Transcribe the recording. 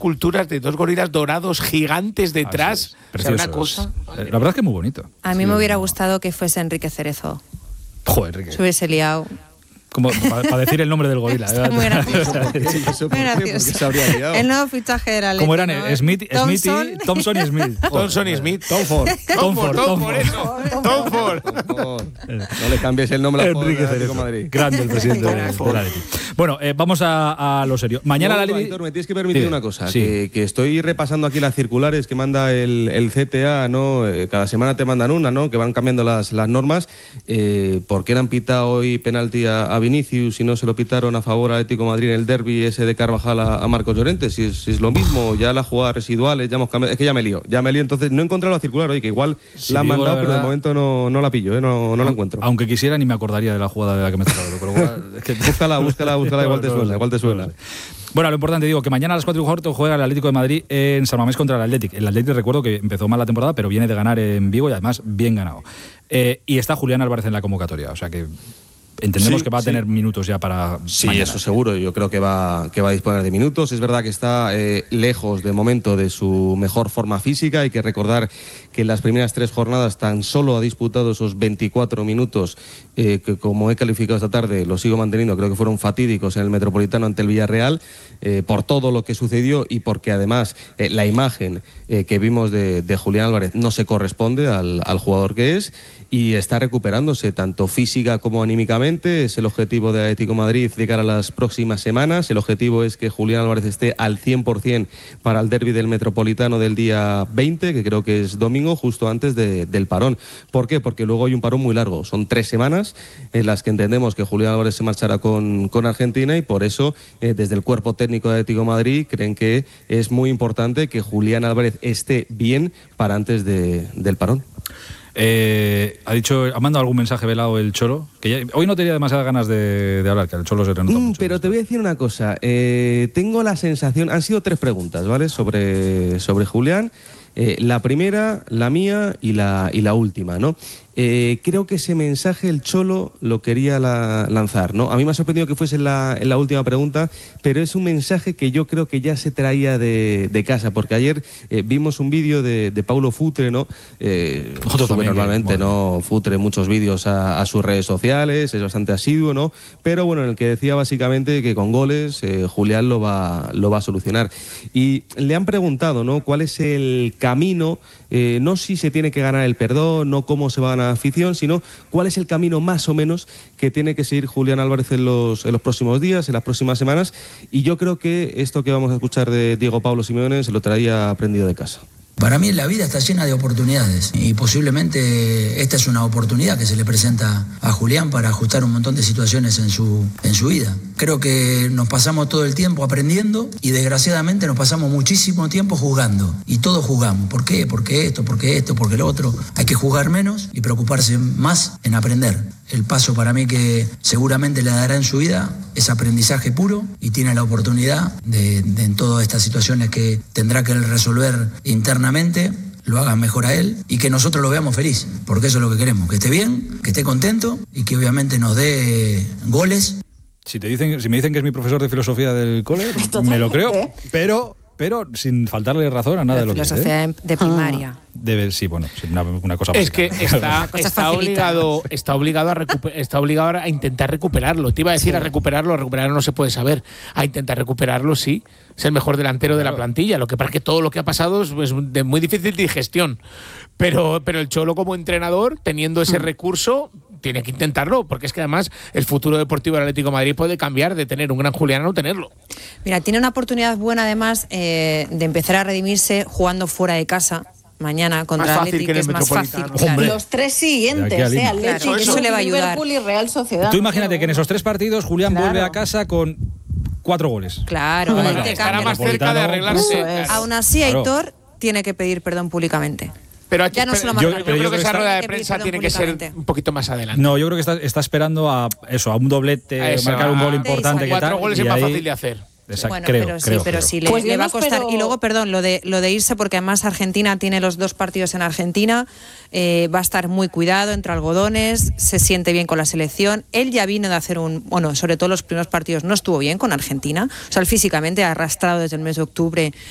esculturas de 2 gorilas dorados gigantes detrás. O sea, una cosa. La verdad es que es muy bonito. A mí me hubiera gustado que fuese Enrique Cerezo. Joder, Enrique. Se hubiese liado. Como para decir el nombre del gorila. Está muy gracioso. Muy gracioso. El nuevo fichaje de la Leti. ¿Cómo eran? ¿No? Smith, Thompson y Smith. Thompson y Smith. Tom Ford. No le cambies el nombre a Enrique Cerezo. Madrid. Grande el presidente de la Leti. Bueno, vamos a lo serio. Mañana la Leti... Me tienes que permitir una cosa. Sí. Que estoy repasando aquí las circulares que manda el CTA, ¿no? Cada semana te mandan una, ¿no? Que van cambiando las normas. ¿Por qué le han pitado hoy penalti a Vinicius y no se lo pitaron a favor a Atlético de Madrid en el derbi ese de Carvajal a Marcos Llorente? Si es lo mismo, ya las jugadas residuales, ya hemos cambiado. Es que ya me lío, entonces no he encontrado la circular hoy, que igual la han mandado, pero de momento no la pillo, no la encuentro. Aunque quisiera ni me acordaría de la jugada de la que me he tocado, pero es que... búscala, igual te suena. Bueno, lo importante, digo, que mañana a las 4:15 juega el Atlético de Madrid en San Mamés contra el Athletic. El Athletic, recuerdo que empezó mal la temporada, pero viene de ganar en Vigo y además bien ganado. Y está Julián Álvarez en la convocatoria, o sea que... Entendemos que va a tener minutos ya para mañana. Eso seguro. Yo creo que va a disponer de minutos. Es verdad que está lejos de momento de su mejor forma física. Hay que recordar que en las primeras 3 jornadas tan solo ha disputado esos 24 minutos que, como he calificado esta tarde, lo sigo manteniendo. Creo que fueron fatídicos en el Metropolitano ante el Villarreal por todo lo que sucedió y porque además la imagen que vimos de Julián Álvarez no se corresponde al jugador que es. Y está recuperándose tanto física como anímicamente. Es el objetivo de Atlético de Madrid de cara a las próximas semanas. El objetivo es que Julián Álvarez esté al 100% para el derbi del Metropolitano del día 20, que creo que es domingo, justo antes del parón. ¿Por qué? Porque luego hay un parón muy largo. Son 3 semanas en las que entendemos que Julián Álvarez se marchará con Argentina y por eso desde el cuerpo técnico de Atlético de Madrid creen que es muy importante que Julián Álvarez esté bien para antes del parón. Ha mandado algún mensaje velado el Cholo, que hoy no tenía demasiadas ganas de hablar, que el Cholo se renota mucho. Pero te voy a decir una cosa, tengo la sensación, han sido 3 preguntas, ¿vale? Sobre Julián, la primera, la mía y la última, ¿no? Creo que ese mensaje el Cholo lo quería lanzar, ¿no? A mí me ha sorprendido que fuese en la última pregunta, pero es un mensaje que yo creo que ya se traía de casa, porque ayer vimos un vídeo de Paulo Futre, ¿no? Normalmente, ¿no? Futre muchos vídeos a sus redes sociales, es bastante asiduo, ¿no? Pero bueno, en el que decía básicamente que con goles Julián lo va a solucionar. Y le han preguntado, ¿no? ¿Cuál es el camino? No si se tiene que ganar el perdón, no cómo se va a ganar la afición, sino cuál es el camino más o menos que tiene que seguir Julián Álvarez en los próximos días, en las próximas semanas. Y yo creo que esto que vamos a escuchar de Diego Pablo Simeone se lo traía aprendido de casa. Para mí la vida está llena de oportunidades y posiblemente esta es una oportunidad que se le presenta a Julián para ajustar un montón de situaciones en su vida. Creo que nos pasamos todo el tiempo aprendiendo y desgraciadamente nos pasamos muchísimo tiempo jugando y todos jugamos. ¿Por qué? Porque esto, porque lo otro. Hay que jugar menos y preocuparse más en aprender. El paso para mí que seguramente le dará en su vida es aprendizaje puro y tiene la oportunidad de en todas estas situaciones que tendrá que él resolver internamente, lo hagan mejor a él y que nosotros lo veamos feliz, porque eso es lo que queremos, que esté bien, que esté contento y que obviamente nos dé goles. Si me dicen que es mi profesor de filosofía del cole, me lo creo, pero sin faltarle razón a nada de lo que dice. Filosofía de primaria. Sí, una cosa básica. Es que está obligado a intentar recuperarlo. Te iba a decir a recuperarlo no se puede saber. A intentar recuperarlo, sí. Es el mejor delantero de la plantilla. Lo que pasa es que todo lo que ha pasado es de muy difícil digestión. Pero el Cholo como entrenador, teniendo ese recurso, tiene que intentarlo, porque es que además el futuro deportivo del Atlético de Madrid puede cambiar de tener un gran Julián a no tenerlo. Mira, tiene una oportunidad buena además de empezar a redimirse jugando fuera de casa. Mañana contra Atlético, que es más fácil. Claro. Los 3 siguientes, Atlético, eso le va a ayudar. Liverpool y Real Sociedad. Tú imagínate que en esos 3 partidos Julián vuelve a casa con 4 goles. Claro. Estará más cerca de arreglarse. Aún así, Aitor tiene que pedir perdón públicamente. Pero aquí, ya no yo creo que esa rueda de prensa tiene que ser un poquito más adelante. No, yo creo que está esperando a un doblete, marcar un gol importante. 4 goles es más fácil de hacer. Bueno, pero sí le va a costar. Y luego, perdón, lo de irse, porque además Argentina tiene los 2 partidos en Argentina, va a estar muy cuidado, entre algodones, se siente bien con la selección. Él ya vino de hacer sobre todo los primeros partidos no estuvo bien con Argentina, o sea, él físicamente ha arrastrado desde el mes de octubre